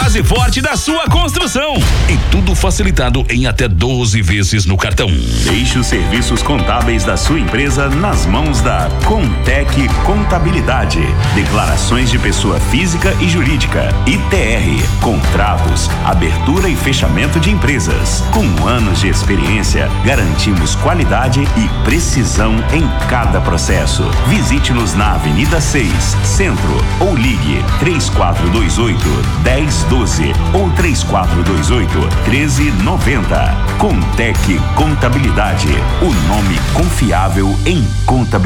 base forte da sua construção. E tudo facilitado em até 12 vezes no cartão. Deixe os serviços contábeis da sua empresa nas mãos da Contec Contabilidade. Declarações de pessoa física e jurídica, ITR, contratos, abertura e fechamento de empresas. Com anos de experiência, garantimos qualidade e precisão em cada processo. Visite-nos na Avenida 6, Centro, ou ligue 3428-1012 ou 3428-1390. Contec Contabilidade, o nome confiável em contabilidade.